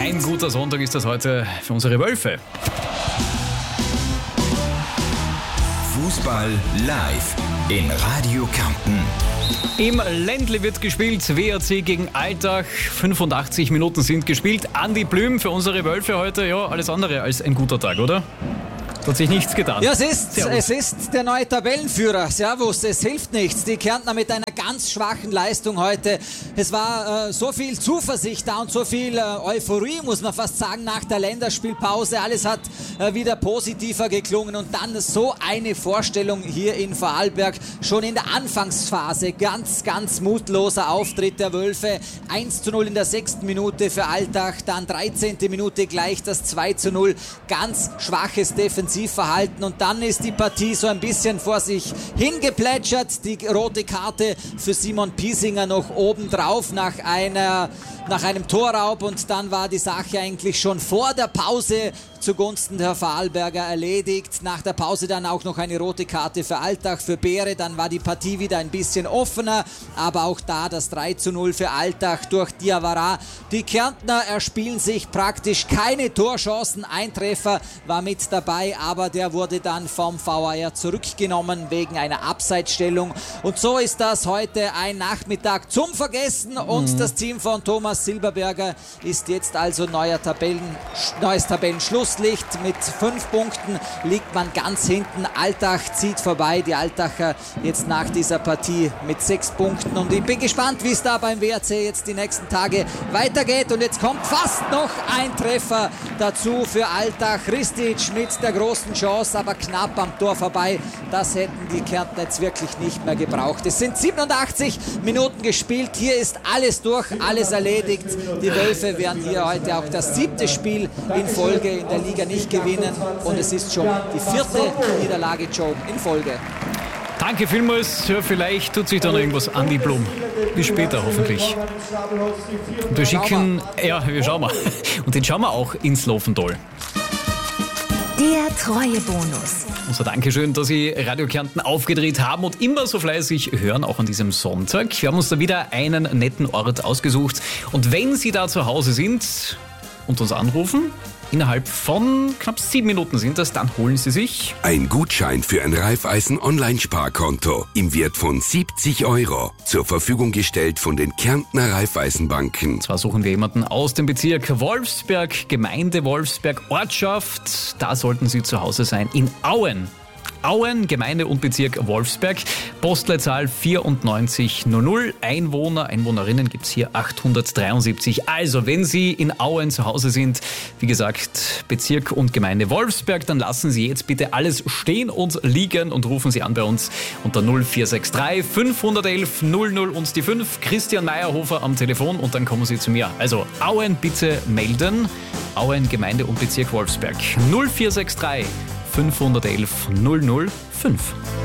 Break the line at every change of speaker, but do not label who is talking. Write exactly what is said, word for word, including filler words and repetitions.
Ein guter Sonntag ist das heute für unsere Wölfe.
Fußball live in Radio Kärnten.
Im Ländle wird gespielt, W R C gegen Altach. fünfundachtzig Minuten sind gespielt. Andi Blüm für unsere Wölfe heute, ja, alles andere als ein guter Tag, oder? Hat sich nichts getan.
Ja, es ist, es ist der neue Tabellenführer. Servus, es hilft nichts. Die Kärntner mit einer ganz schwachen Leistung heute. Es war äh, so viel Zuversicht da und so viel äh, Euphorie, muss man fast sagen, nach der Länderspielpause. Alles hat äh, wieder positiver geklungen und dann so eine Vorstellung hier in Vorarlberg. Schon in der Anfangsphase ganz, ganz mutloser Auftritt der Wölfe. eins zu null in der sechsten Minute für Altach, dann dreizehnte Minute gleich das zwei zu null. Ganz schwaches Defensivverhalten und dann ist die Partie so ein bisschen vor sich hingeplätschert. Die rote Karte für Simon Piesinger noch oben drauf nach einer, nach einem Torraub und dann war die Sache eigentlich schon vor der Pause zugunsten der Vorarlberger erledigt. Nach der Pause dann auch noch eine rote Karte für Altach, für Beere. Dann war die Partie wieder ein bisschen offener, aber auch da das drei zu null für Altach durch Diawara. Die Kärntner erspielen sich praktisch keine Torchancen. Ein Treffer war mit dabei, aber der wurde dann vom V A R zurückgenommen wegen einer Abseitsstellung. Und so ist das heute ein Nachmittag zum Vergessen und mhm. das Team von Thomas Silberberger ist jetzt also neuer Tabellen, neues Tabellenschlusslicht. Mit fünf Punkten liegt man ganz hinten. Altach zieht vorbei. Die Altacher jetzt nach dieser Partie mit sechs Punkten. Und ich bin gespannt, wie es da beim W R C jetzt die nächsten Tage weitergeht. Und jetzt kommt fast noch ein Treffer dazu für Altach. Ristic mit der großen Chance, aber knapp am Tor vorbei. Das hätten die Kärntner jetzt wirklich nicht mehr gebraucht. Es sind siebenundachtzig Minuten gespielt. Hier ist alles durch, alles erledigt. Die Wölfe werden hier heute auch das siebte Spiel in Folge in der Liga nicht gewinnen und es ist schon die vierte Niederlage Joe in Folge.
Danke vielmals. Ja, vielleicht tut sich dann irgendwas an die Blum. Bis später hoffentlich. Und wir schicken, ja, wir schauen mal. Und den schauen wir auch ins Lofendal.
Der Treuebonus.
Unser Dankeschön, dass Sie Radio Kärnten aufgedreht haben und immer so fleißig hören, auch an diesem Sonntag. Wir haben uns da wieder einen netten Ort ausgesucht. Und wenn Sie da zu Hause sind und uns anrufen, innerhalb von knapp sieben Minuten sind das, dann holen Sie sich
ein Gutschein für ein Raiffeisen-Online-Sparkonto im Wert von siebzig Euro. Zur Verfügung gestellt von den Kärntner Raiffeisenbanken.
Zwar suchen wir jemanden aus dem Bezirk Wolfsberg, Gemeinde Wolfsberg, Ortschaft. Da sollten Sie zu Hause sein, in Auen. Auen, Gemeinde und Bezirk Wolfsberg, Postleitzahl vierundneunzig null null, Einwohner, Einwohnerinnen gibt es hier achthundertdreiundsiebzig. Also, wenn Sie in Auen zu Hause sind, wie gesagt, Bezirk und Gemeinde Wolfsberg, dann lassen Sie jetzt bitte alles stehen und liegen und rufen Sie an bei uns unter null vier sechs drei fünfhundertelf null null und die fünf. Christian Meyerhofer am Telefon und dann kommen Sie zu mir. Also, Auen bitte melden, Auen, Gemeinde und Bezirk Wolfsberg, null vier sechs drei fünfhundertelf null null fünf.